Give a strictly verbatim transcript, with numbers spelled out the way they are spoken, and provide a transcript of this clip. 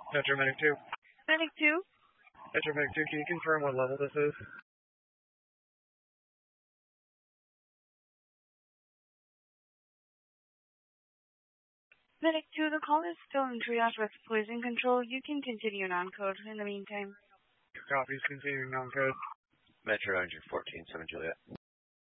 Metro Medic two. Medic two? Metro Medic two, can you confirm what level this is? Medic two, the call is still in triage with poison control. You can continue non-code in the meantime. Copies, continuing non-code. Metro Ranger fourteen, seven Juliet.